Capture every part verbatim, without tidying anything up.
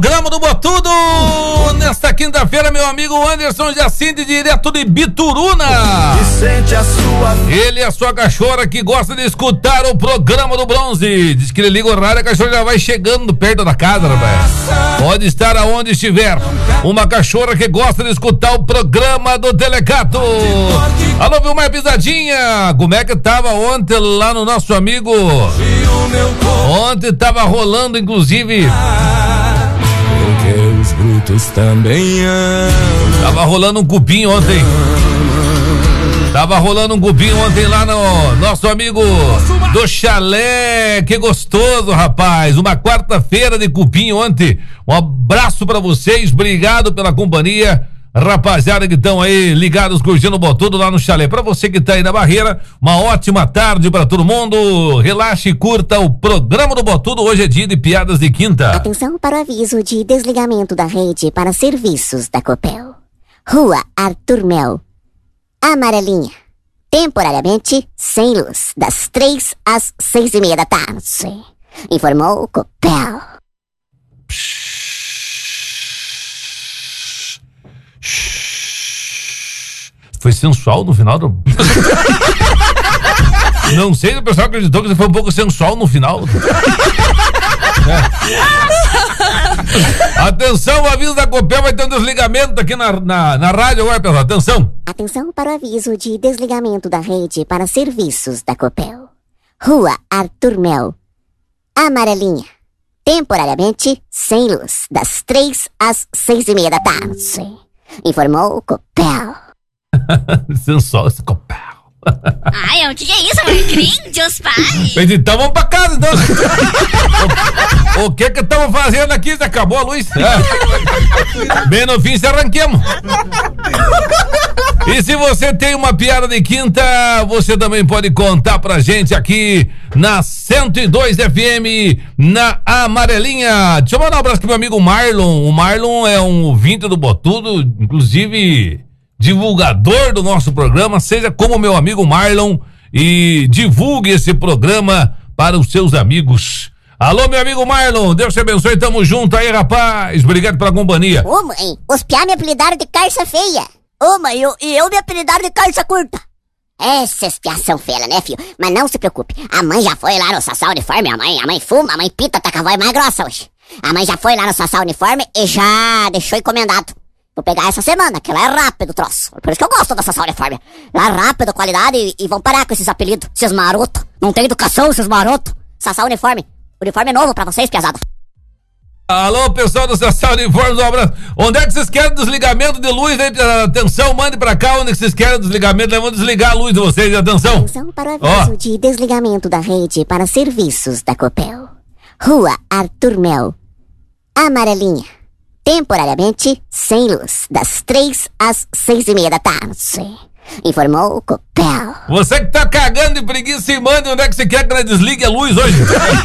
programa do Botudo. Nesta quinta-feira, meu amigo Anderson Jacinde, direto de Bituruna. Ele e a sua cachorra que gosta de escutar o programa do Bronze. Diz que ele liga o rádio e a cachorra já vai chegando perto da casa, rapaz. Pode estar aonde estiver. Uma cachorra que gosta de escutar o programa do Telecato. Alô, Vilmar Pisadinha. Como é que tava ontem lá no nosso amigo? Ontem tava rolando, inclusive. Porque os brutos também amam. Tava rolando um cupim ontem. Tava rolando um cupim ontem lá no nosso amigo do chalé. Que gostoso, rapaz. Uma quarta-feira de cupim ontem. Um abraço pra vocês. Obrigado pela companhia. Rapaziada que estão aí ligados, curtindo o Botudo lá no chalé. Pra você que tá aí na barreira, uma ótima tarde pra todo mundo. Relaxe e curta o programa do Botudo. Hoje é dia de piadas de quinta. Atenção para o aviso de desligamento da rede para serviços da Copel. Rua Arthur Mel, Amarelinha. Temporariamente sem luz, das três às seis e meia da tarde. Informou Copel. Foi sensual no final do... Não sei se o pessoal acreditou que você foi um pouco sensual no final. É. Atenção, o aviso da Copel vai ter um desligamento aqui na, na, na rádio agora, pessoal. Atenção. Atenção para o aviso de desligamento da rede para serviços da Copel. Rua Arthur Mel, Amarelinha. Temporariamente sem luz, das três às seis e meia da tarde. Informou Copel. Sensual esse Copel. Ai, o que é isso, gringos, pai? Então vamos pra casa, então. O, o que que estamos fazendo aqui? Já acabou a luz? É. Bem no fim, se arranquemos. E se você tem uma piada de quinta, você também pode contar pra gente aqui na cento e dois F M, na Amarelinha. Deixa eu mandar um abraço pro meu amigo Marlon. O Marlon é um ouvinte do Botudo, inclusive divulgador do nosso programa. Seja como meu amigo Marlon e divulgue esse programa para os seus amigos. Alô, meu amigo Marlon, Deus te abençoe, tamo junto aí, rapaz. Obrigado pela companhia. Ô, mãe, os piá me apelidaram de calça feia. Ô, mãe, eu, e eu me apelidaram de calça curta. Essas piás são feias, né, filho? Mas não se preocupe, a mãe já foi lá no Sassá Uniforme, a mãe, a mãe fuma, a mãe pita, tá com a voz mais grossa hoje. A mãe já foi lá no Sassá Uniforme e já deixou encomendado. Vou pegar essa semana, que lá é rápido o troço. Por isso que eu gosto da Sassá Uniforme. Lá é rápido, qualidade e, e vão parar com esses apelidos, esses marotos. Não tem educação, esses marotos. Sassá Uniforme. Uniforme novo pra vocês, piazada. Alô, pessoal do Sassá Uniforme, um abraço. Onde é que vocês querem desligamento de luz, hein? Atenção, mande pra cá onde é que vocês querem desligamento. Nós vamos desligar a luz de vocês, atenção. Atenção para o aviso oh. de desligamento da rede para serviços da Copel. Rua Arthur Mel, Amarelinha. Temporariamente sem luz, das três às seis e meia da tarde. Informou Copel. Você que tá cagando de preguiça e mande onde é que você quer que ela desligue a luz hoje.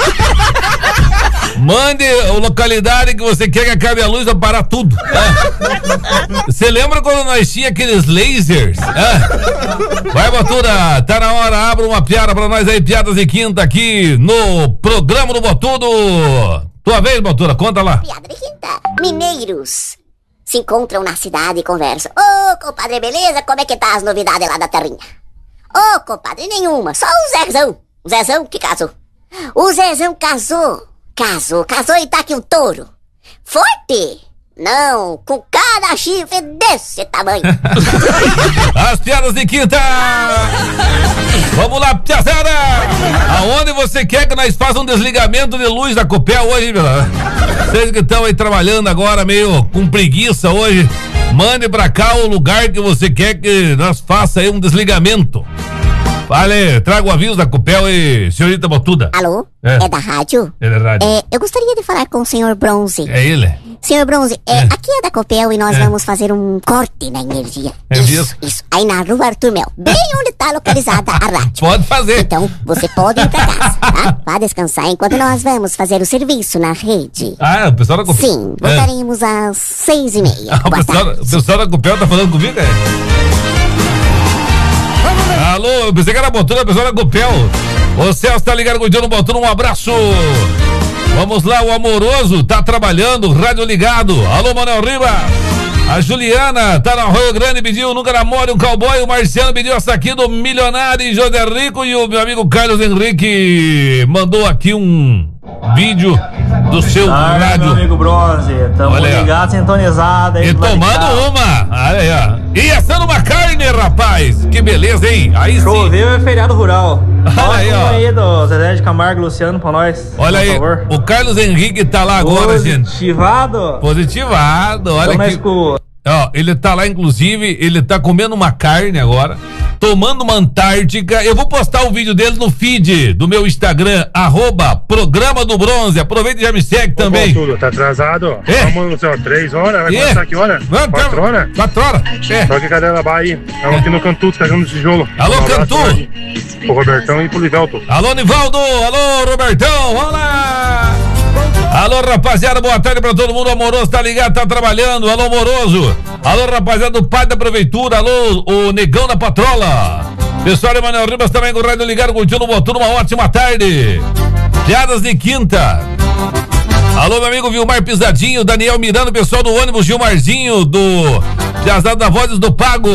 Mande a localidade que você quer que acabe a luz pra parar tudo. Você é. Lembra quando nós tinha aqueles lasers? É. Vai, Botuda, tá na hora, abra uma piada pra nós aí, piadas de quinta aqui no programa do Botudo. Tua vez, Botuda, conta lá. Piada de quinta. Mineiros se encontram na cidade e conversam. Ô, oh, compadre, beleza? Como é que tá as novidades lá da terrinha? Ô, oh, compadre, nenhuma. Só o Zezão. O Zezão que casou. O Zezão casou. Casou, casou e tá aqui um touro. Forte? Não, com cada chifre desse tamanho. As piadas de quinta. Vamos lá, piazada. Aonde você quer que nós façamos um desligamento de luz da Copel hoje, meu? Vocês que estão aí trabalhando agora meio com preguiça hoje, mande pra cá o lugar que você quer que nós faça aí um desligamento. Vale, traga o aviso da Copel e senhorita Botuda. Alô? É, é da rádio? É da rádio. É, eu gostaria de falar com o senhor Bronze. É ele? Senhor Bronze, é, é. aqui é da Copel e nós é. vamos fazer um corte na energia. É isso, mesmo? Isso, aí na rua Arthur Mel, bem onde tá localizada a rádio. Pode fazer. Então, você pode ir pra casa, tá? Vá descansar enquanto nós vamos fazer o serviço na rede. Ah, o pessoal da Copel? Sim, voltaremos é. às seis e meia. Ah, o, pessoal, o pessoal da Copel tá falando comigo, é? Alô, eu pensei que era Botuda, a pessoa da Copel. O Celso tá ligado com o Diogo Botuda, um abraço. Vamos lá, o Amoroso tá trabalhando, rádio ligado. Alô, Manuel Riba. A Juliana tá na Rio Grande, pediu Nunca Namore um Cowboy. O Marciano pediu essa aqui do Milionário e José Rico. E o meu amigo Carlos Henrique mandou aqui um vídeo do seu Tarde, rádio. meu amigo Bronze, tamo ligado, sintonizado aí. E tomando uma, olha aí, ó. E assando uma carne, rapaz. Que beleza, hein? Aí Choveu é feriado rural. Olha aí, ó. aí do Zezé de Camargo e Luciano pra nós. Olha aí, favor. O Carlos Henrique tá lá agora, gente. Positivado? Positivado, olha Tamo que... escuro. Ó, ele tá lá, inclusive, ele tá comendo uma carne agora, tomando uma Antártica. Eu vou postar o vídeo dele no feed do meu Instagram, arroba Programa do Bronze. Aproveita e já me segue Ô, também. Tudo, tá atrasado? É. Vamos, sei lá, três horas? Vai É. começar que hora? Vamos, Quatro tá- horas? Quatro horas. É. Só que cadê ela vai aí? Estamos aqui no Cantu, descarregando o tijolo. Alô, Um abraço Cantu. hoje Pro Robertão e pro Livelto. Alô, Nivaldo. Alô, Robertão. Vamos lá. Alô, rapaziada, boa tarde pra todo mundo. Amoroso tá ligado, tá trabalhando. Alô, Moroso. Alô, rapaziada do pai da prefeitura. Alô, o Negão da Patrola. Pessoal, Emanuel Ribas também com o rádio ligado, curtindo o motor. Uma ótima tarde. Piadas de quinta. Alô, meu amigo Vilmar Pisadinho, Daniel Miranda, pessoal do ônibus Gilmarzinho, do Piazada da Vozes do Pago.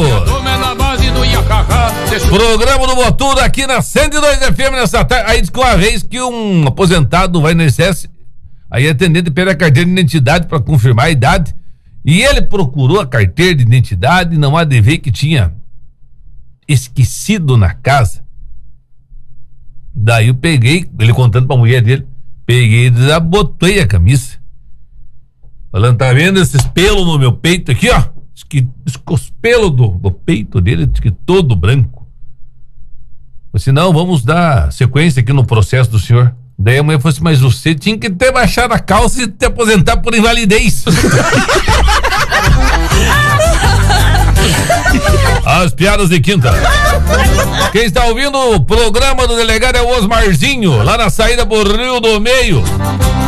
Programa do motor aqui na cento e dois F M nessa tarde. Aí diz que uma vez que um aposentado vai no I N S S, aí a atendente pede a carteira de identidade para confirmar a idade. E ele procurou a carteira de identidade e não há de ver que tinha esquecido na casa. Daí eu peguei, ele contando pra mulher dele, peguei e desabotei a camisa. Falando, tá vendo esses pelos no meu peito aqui, ó? Diz que, diz que os pelos do, do peito dele, diz que todo branco. Eu disse, não, vamos dar sequência aqui no processo do senhor. Daí a mulher falou assim, mas você tinha que ter baixado a calça e te aposentar por invalidez. As piadas de quinta. Quem está ouvindo o programa do delegado é o Osmarzinho, lá na saída por Rio do Meio.